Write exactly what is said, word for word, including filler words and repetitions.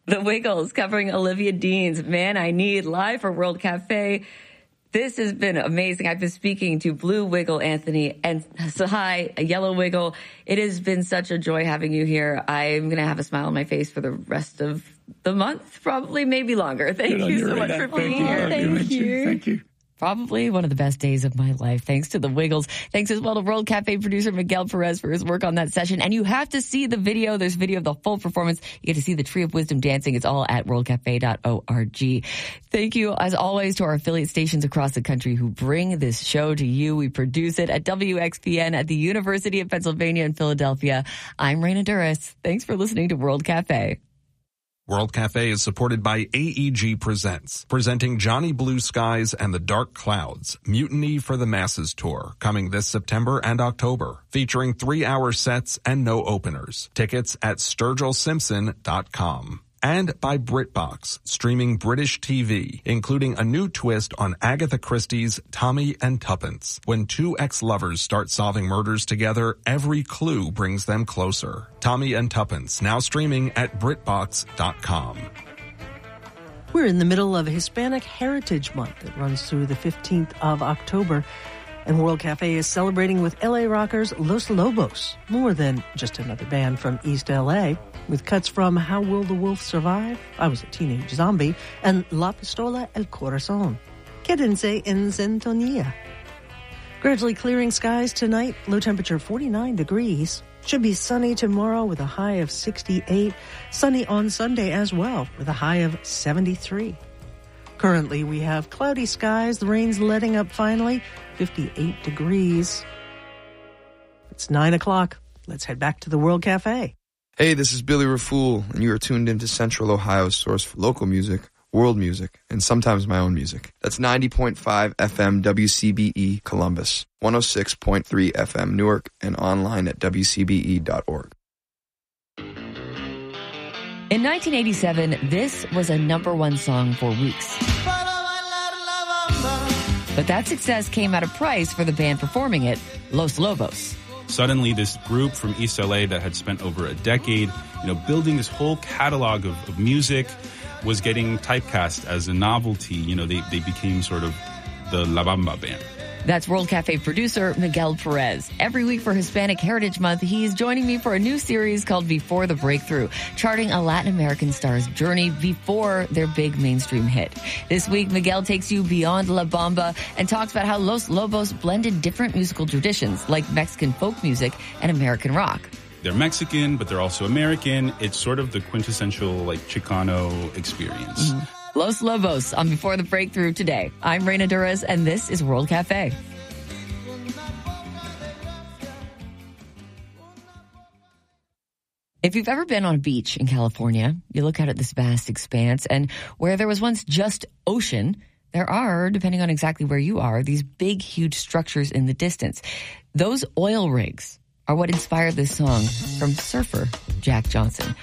The Wiggles covering Olivia Dean's Man I Need live for World Cafe. This has been amazing. I've been speaking to Blue Wiggle Anthony and Sahai, a Yellow Wiggle. It has been such a joy having you here. I'm going to have a smile on my face for the rest of the month, probably, maybe longer. Thank you so much for being here. Thank you. Thank you. Probably one of the best days of my life. Thanks to the Wiggles. Thanks as well to World Cafe producer Miguel Perez for his work on that session. And you have to see the video. There's video of the full performance. You get to see the Tree of Wisdom dancing. It's all at world cafe dot org. Thank you, as always, to our affiliate stations across the country who bring this show to you. We produce it at W X P N at the University of Pennsylvania in Philadelphia. I'm Raina Duras. Thanks for listening to World Cafe. World Cafe is supported by A E G Presents, presenting Johnny Blue Skies and the Dark Clouds, Mutiny for the Masses Tour, coming this September and October, featuring three-hour sets and no openers. Tickets at sturgill simpson dot com. And by BritBox, streaming British T V, including a new twist on Agatha Christie's Tommy and Tuppence. When two ex-lovers start solving murders together, every clue brings them closer. Tommy and Tuppence, now streaming at britbox dot com. We're in the middle of Hispanic Heritage Month that runs through the fifteenth of October. And World Cafe is celebrating with L A rockers Los Lobos, more than just another band from East L A, with cuts from How Will the Wolf Survive, I Was a Teenage Zombie, and La Pistola El Corazón, Quédense en Sintonía. Gradually clearing skies tonight, low temperature forty-nine degrees. Should be sunny tomorrow with a high of sixty-eight. Sunny on Sunday as well with a high of seventy-three. Currently, we have cloudy skies. The rain's letting up finally. fifty-eight degrees. It's nine o'clock. Let's head back to the World Cafe. Hey, this is Billy Rafool, and you are tuned into Central Ohio's source for local music, world music, and sometimes my own music. That's ninety point five F M W C B E Columbus, one oh six point three F M Newark, and online at w c b e dot org. In nineteen eighty-seven, this was a number one song for weeks. But that success came at a price for the band performing it, Los Lobos. Suddenly, this group from East L A that had spent over a decade, you know, building this whole catalog of, of music was getting typecast as a novelty. You know, they, they became sort of the La Bamba band. That's World Cafe producer Miguel Perez. Every week for Hispanic Heritage Month, he's joining me for a new series called Before the Breakthrough, charting a Latin American star's journey before their big mainstream hit. This week, Miguel takes you beyond La Bamba and talks about how Los Lobos blended different musical traditions like Mexican folk music and American rock. They're Mexican, but they're also American. It's sort of the quintessential, like, Chicano experience. Mm-hmm. Los Lobos on Before the Breakthrough today. I'm Raina Duras, and this is World Cafe. If you've ever been on a beach in California, you look out at this vast expanse, and where there was once just ocean, there are, depending on exactly where you are, these big, huge structures in the distance. Those oil rigs are what inspired this song from surfer Jack Johnson.